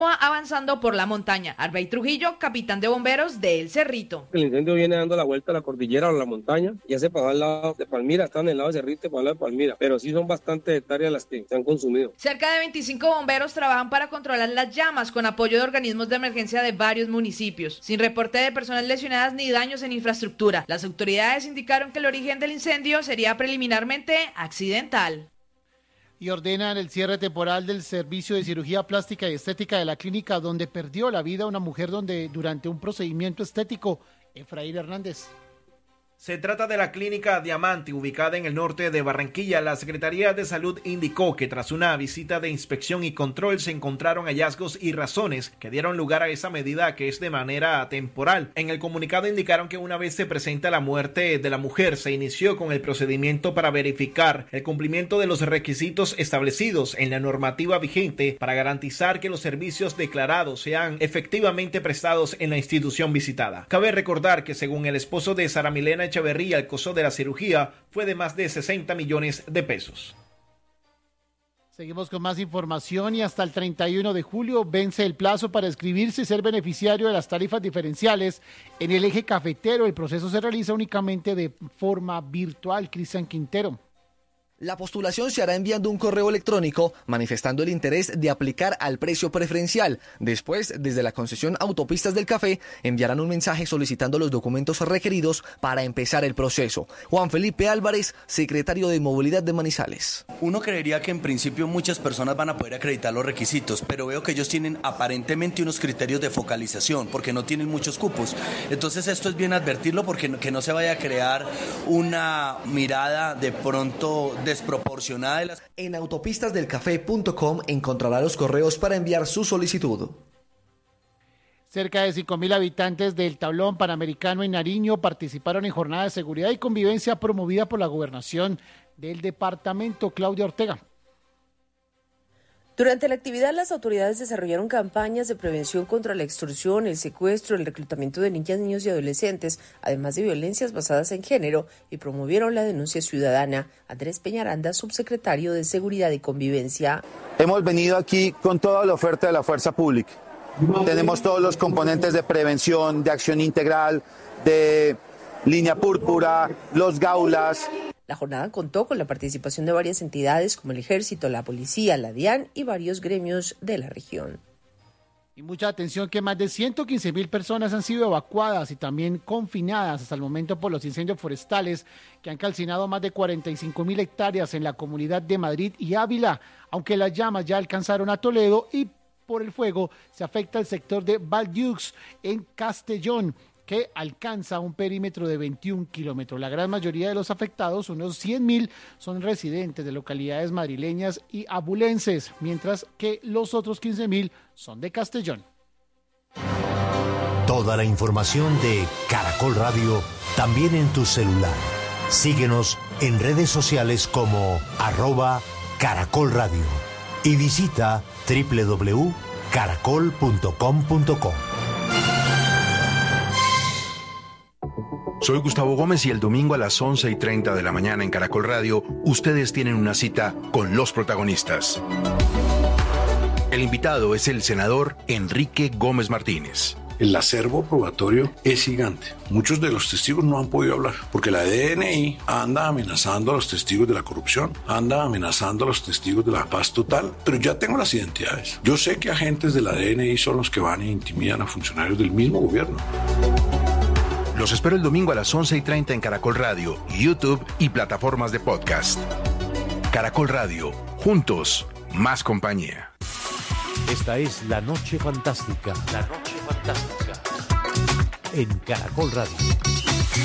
avanzando por la montaña. Arbey Trujillo, capitán de bomberos de El Cerrito. El incendio viene dando la vuelta a la cordillera o a la montaña, ya se pasó al lado de Palmira, está en el lado de Cerrito y para el lado de Palmira, pero sí son bastantes hectáreas las que se han consumido. Cerca de 25 bomberos trabajan para controlar las llamas con apoyo de organismos de emergencia de varios municipios, sin reporte de personas lesionadas ni daños en infraestructura. Las autoridades indicaron que el origen del incendio sería preliminarmente accidental. Y ordenan el cierre temporal del servicio de cirugía plástica y estética de la clínica donde perdió la vida una mujer durante un procedimiento estético. Efraín Hernández. Se trata de la clínica Diamante, ubicada en el norte de Barranquilla. La Secretaría de Salud indicó que tras una visita de inspección y control se encontraron hallazgos y razones que dieron lugar a esa medida, que es de manera temporal. En el comunicado indicaron que una vez se presenta la muerte de la mujer, se inició con el procedimiento para verificar el cumplimiento de los requisitos establecidos en la normativa vigente para garantizar que los servicios declarados sean efectivamente prestados en la institución visitada. Cabe recordar que según el esposo de Sara Milena Echeverría, el costo de la cirugía fue de más de 60 millones de pesos. Seguimos con más información y hasta el 31 de julio vence el plazo para inscribirse y ser beneficiario de las tarifas diferenciales en el eje cafetero. El proceso se realiza únicamente de forma virtual. Cristian Quintero. La postulación se hará enviando un correo electrónico manifestando el interés de aplicar al precio preferencial. Después, desde la concesión Autopistas del Café, enviarán un mensaje solicitando los documentos requeridos para empezar el proceso. Juan Felipe Álvarez, secretario de Movilidad de Manizales. Uno creería que en principio muchas personas van a poder acreditar los requisitos, pero veo que ellos tienen aparentemente unos criterios de focalización porque no tienen muchos cupos. Entonces esto es bien advertirlo porque que no se vaya a crear una mirada de pronto desproporcionada. En autopistasdelcafé.com encontrará los correos para enviar su solicitud. Cerca de 5.000 habitantes del Tablón Panamericano en Nariño participaron en jornada de seguridad y convivencia promovida por la gobernación del departamento. Claudia Ortega. Durante la actividad, las autoridades desarrollaron campañas de prevención contra la extorsión, el secuestro, el reclutamiento de niñas, niños y adolescentes, además de violencias basadas en género, y promovieron la denuncia ciudadana. Andrés Peñaranda, subsecretario de Seguridad y Convivencia. Hemos venido aquí con toda la oferta de la fuerza pública. Tenemos todos los componentes de prevención, de acción integral, de línea púrpura, los gaulas. La jornada contó con la participación de varias entidades como el Ejército, la Policía, la DIAN y varios gremios de la región. Y mucha atención que más de 115.000 personas han sido evacuadas y también confinadas hasta el momento por los incendios forestales que han calcinado más de 45.000 hectáreas en la comunidad de Madrid y Ávila, aunque las llamas ya alcanzaron a Toledo y por el fuego se afecta el sector de Valdiux en Castellón, que alcanza un perímetro de 21 kilómetros. La gran mayoría de los afectados, unos 100.000, son residentes de localidades madrileñas y abulenses, mientras que los otros 15.000 son de Castellón. Toda la información de Caracol Radio también en tu celular. Síguenos en redes sociales como @Caracol Radio y visita www.caracol.com.co. Soy Gustavo Gómez y el domingo a las 11:30 de la mañana en Caracol Radio, ustedes tienen una cita con los protagonistas. El invitado es el senador Enrique Gómez Martínez. El acervo probatorio es gigante. Muchos de los testigos no han podido hablar porque la DNI anda amenazando a los testigos de la corrupción, anda amenazando a los testigos de la paz total, pero ya tengo las identidades. Yo sé que agentes de la DNI son los que van e intimidan a funcionarios del mismo gobierno. Los espero el domingo a las 11:30 en Caracol Radio, YouTube y plataformas de podcast. Caracol Radio, juntos, más compañía. Esta es La Noche Fantástica. La Noche Fantástica. En Caracol Radio.